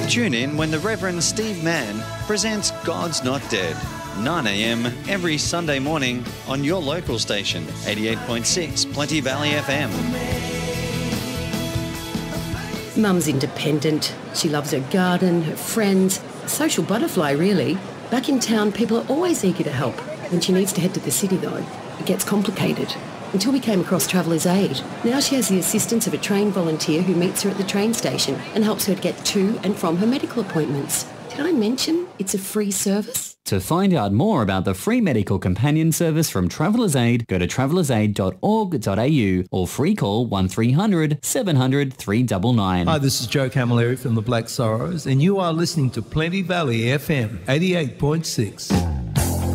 Tune in when the Reverend Steve Mann presents God's Not Dead, 9 a.m. every Sunday morning on your local station, 88.6 Plenty Valley FM. Mum's independent. She loves her garden, her friends. Social butterfly, really. Back in town, people are always eager to help. When she needs to head to the city, though, it gets complicated. Until we came across Traveller's Aid. Now she has the assistance of a trained volunteer who meets her at the train station and helps her to get to and from her medical appointments. Did I mention it's a free service? To find out more about the free medical companion service from Traveller's Aid, go to travellersaid.org.au or free call 1300 700 399. Hi, this is Joe Camilleri from the Black Sorrows, and you are listening to Plenty Valley FM 88.6.